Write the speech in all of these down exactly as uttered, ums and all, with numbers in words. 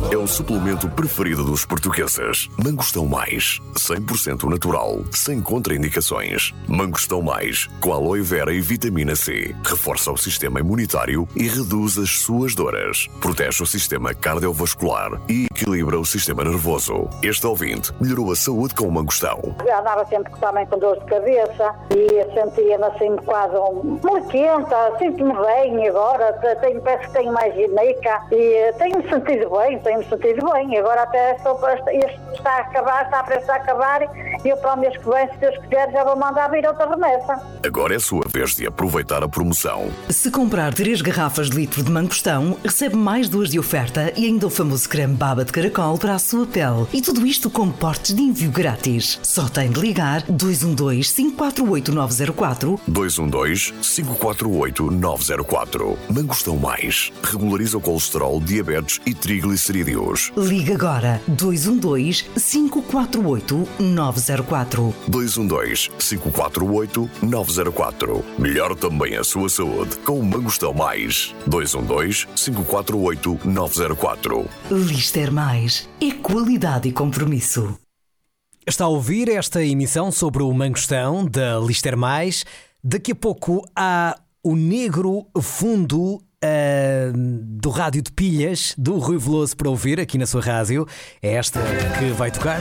É o suplemento preferido dos portugueses. Mangostão Mais, cem por cento natural, sem contraindicações. Mangostão Mais, com aloe vera e vitamina C. Reforça o sistema imunitário e reduz as suas dores. Protege o sistema cardiovascular e equilibra o sistema nervoso. Este ouvinte melhorou a saúde com o mangostão. Eu andava sempre também com dor de cabeça e sentia-me assim quase muito quente, sinto-me bem agora, tenho, parece que tenho mais gineca e tenho-me sentido bem, tenho-me sentido bem. Agora até estou, este está a acabar, está a prestes a acabar e eu para o mês que vem, se Deus quiser, já vou mandar vir outra remessa. Agora é a sua vez de aproveitar a promoção. Se comprar três garrafas de litro de mangostão, recebe mais duas de oferta e ainda o famoso creme baba de caracol para a sua pele. E tudo isto com portes de envio grátis. Só tem de ligar dois um dois, cinco quatro oito, nove zero quatro dois um dois, cinco quatro oito, nove zero quatro. Mangostão Mais. Regulariza o colesterol, diabetes e triglicerídeos. Liga agora dois um dois, cinco quatro oito, nove zero quatro dois um dois, cinco quatro oito, nove zero quatro. Melhor também a sua saúde com o Mangostão Mais. dois um dois, cinco quatro oito, nove zero quatro. Lister Mais. É qualidade e compromisso. Está a ouvir esta emissão sobre o mangostão da Lister Mais. Daqui a pouco há o negro fundo uh, do rádio de pilhas do Rui Veloso para ouvir aqui na sua rádio. É esta que vai tocar.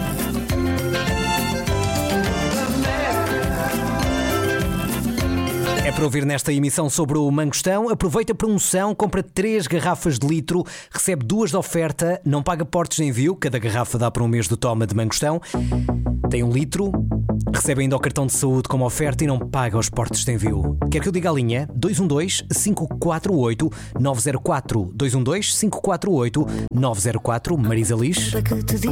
É para ouvir nesta emissão sobre o mangostão. Aproveita a promoção, compra três garrafas de litro, recebe duas de oferta, não paga portos de envio, cada garrafa dá para um mês do toma de mangostão. Tem um litro, recebe ainda o cartão de saúde como oferta e não paga os portos de envio. Quer que eu diga a linha? dois um dois, cinco quatro oito, nove zero quatro. dois um dois, cinco quatro oito, nove zero quatro. Marisa Liz.